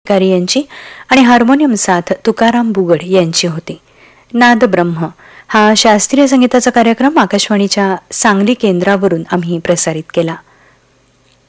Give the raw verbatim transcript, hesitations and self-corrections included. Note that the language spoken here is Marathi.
भिकारी यांची आणि हार्मोनियम साथ तुकाराम बुगड यांची होती. नाद ब्रह्म हा शास्त्रीय संगीताचा कार्यक्रम आकाशवाणीच्या सांगली केंद्रावरून आम्ही प्रसारित केला.